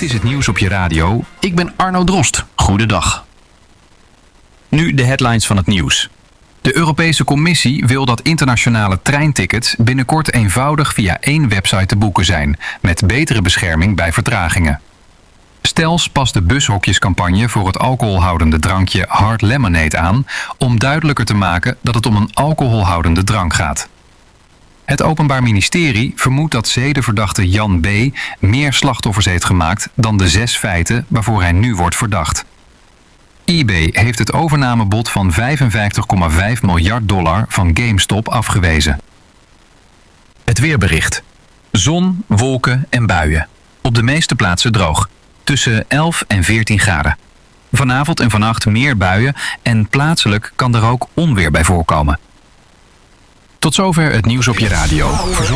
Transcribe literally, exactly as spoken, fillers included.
Dit is het nieuws op je radio. Ik ben Arno Drost. Goedendag. Nu de headlines van het nieuws. De Europese Commissie wil dat internationale treintickets binnenkort eenvoudig via één website te boeken zijn, met betere bescherming bij vertragingen. Stels past de bushokjescampagne voor het alcoholhoudende drankje Hard Lemonade aan om duidelijker te maken dat het om een alcoholhoudende drank gaat. Het Openbaar Ministerie vermoedt dat zedenverdachte Jan B. meer slachtoffers heeft gemaakt dan de zes feiten waarvoor hij nu wordt verdacht. eBay heeft het overnamebod van vijfenvijftig komma vijf miljard dollar van GameStop afgewezen. Het weerbericht. Zon, wolken en buien. Op de meeste plaatsen droog. Tussen elf en veertien graden. Vanavond en vannacht meer buien en plaatselijk kan er ook onweer bij voorkomen. Tot zover het nieuws op je radio.